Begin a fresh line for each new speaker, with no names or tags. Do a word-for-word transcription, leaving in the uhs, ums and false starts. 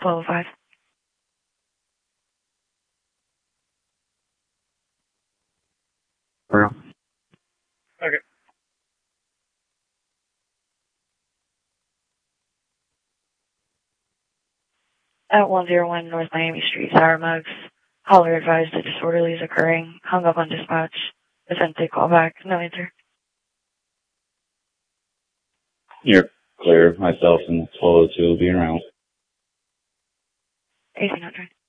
twelve oh five.
Bro.
Okay.
At one oh one North Miami Street, Sour Mugs. Caller advised that disorderly is occurring. Hung up on dispatch. Attempted call back. No answer.
You're clear. Myself and twelve oh two will be around.
eighteen hundred.